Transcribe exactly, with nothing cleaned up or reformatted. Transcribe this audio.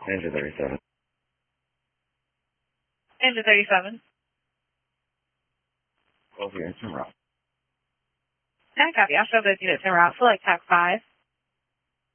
Ninja thirty-seven. Ninja thirty-seven. Both units en route. I copy. I'll show those units en route. Select T A C five.